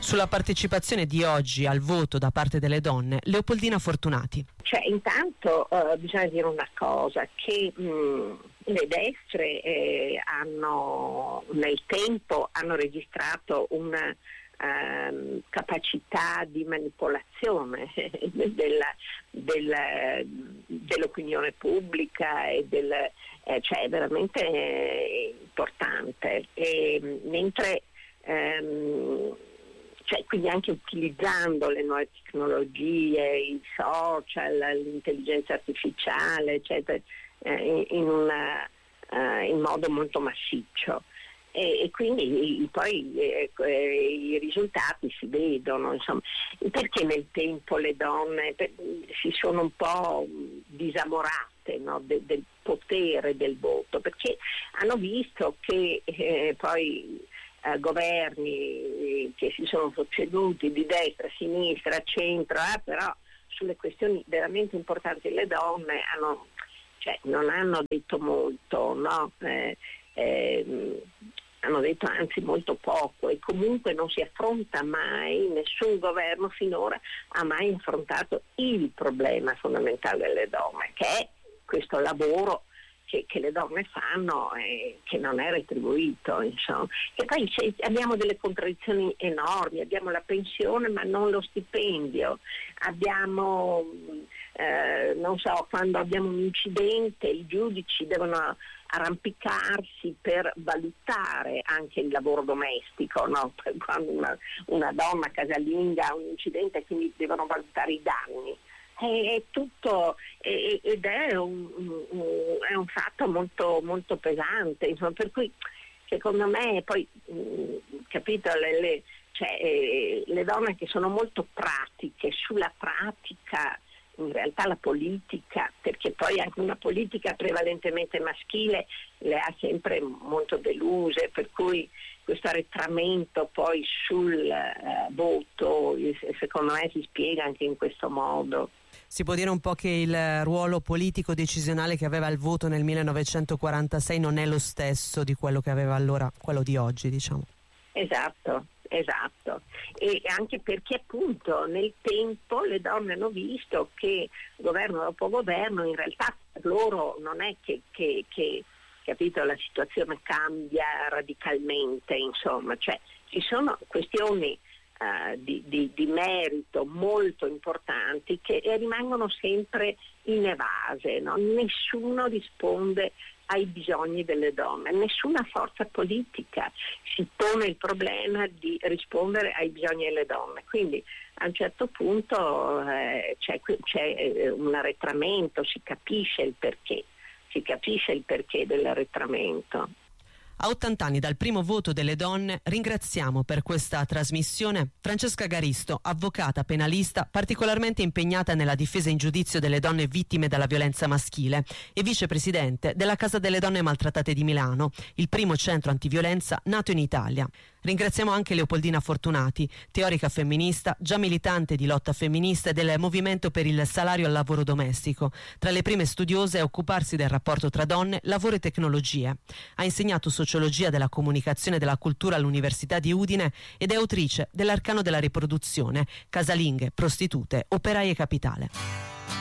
Sulla partecipazione di oggi al voto da parte delle donne, Leopoldina Fortunati. Intanto bisogna dire una cosa, che le destre hanno nel tempo registrato una capacità di manipolazione dell'opinione pubblica e è veramente importante, e mentre quindi anche utilizzando le nuove tecnologie, i social, l'intelligenza artificiale, eccetera, in modo molto massiccio. E quindi poi i risultati si vedono, insomma. Perché nel tempo le donne si sono un po' disamorate, no, del potere del voto, perché hanno visto che poi governi che si sono succeduti di destra, sinistra, centro, però sulle questioni veramente importanti le donne non hanno detto molto, no? Hanno detto anzi molto poco, e comunque non si affronta mai, nessun governo finora ha mai affrontato il problema fondamentale delle donne, che è questo lavoro che le donne fanno e che non è retribuito, insomma. E poi abbiamo delle contraddizioni enormi, abbiamo la pensione ma non lo stipendio, abbiamo quando abbiamo un incidente i giudici devono arrampicarsi per valutare anche il lavoro domestico, no? Quando una donna casalinga ha un incidente, quindi devono valutare i danni. È tutto ed è un fatto molto, molto pesante, insomma, per cui secondo me poi capito, le donne che sono molto pratiche, sulla pratica in realtà la politica, perché poi anche una politica prevalentemente maschile le ha sempre molto deluse, per cui questo arretramento poi sul voto secondo me si spiega anche in questo modo. Si può dire un po' che il ruolo politico decisionale che aveva il voto nel 1946 non è lo stesso di quello che aveva allora quello di oggi, diciamo. Esatto, e anche perché appunto nel tempo le donne hanno visto che governo dopo governo in realtà per loro non è che capito, la situazione cambia radicalmente, insomma, ci sono questioni di merito molto importanti che rimangono sempre inevase, no? Nessuno risponde ai bisogni delle donne, nessuna forza politica si pone il problema di rispondere ai bisogni delle donne, quindi a un certo punto c'è un arretramento, si capisce il perché dell'arretramento. A 80 anni dal primo voto delle donne ringraziamo per questa trasmissione Francesca Garisto, avvocata penalista particolarmente impegnata nella difesa in giudizio delle donne vittime della violenza maschile e vicepresidente della Casa delle Donne Maltrattate di Milano, il primo centro antiviolenza nato in Italia. Ringraziamo anche Leopoldina Fortunati, teorica femminista, già militante di lotta femminista e del movimento per il salario al lavoro domestico, tra le prime studiose a occuparsi del rapporto tra donne, lavoro e tecnologie. Ha insegnato sociologia della comunicazione e della cultura all'Università di Udine ed è autrice dell'Arcano della riproduzione, casalinghe, prostitute, operaie capitale.